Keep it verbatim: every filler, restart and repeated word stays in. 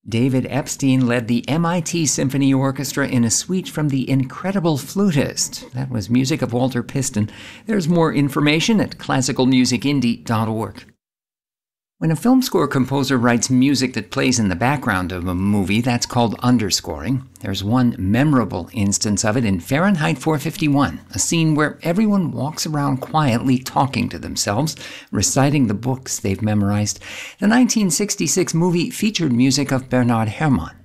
David Epstein led the M I T Symphony Orchestra in a suite from The Incredible Flutist. That was music of Walter Piston. There's more information at classical music indie dot org. When a film score composer writes music that plays in the background of a movie, that's called underscoring. There's one memorable instance of it in Fahrenheit four fifty-one, a scene where everyone walks around quietly talking to themselves, reciting the books they've memorized. The nineteen sixty-six movie featured music of Bernard Herrmann.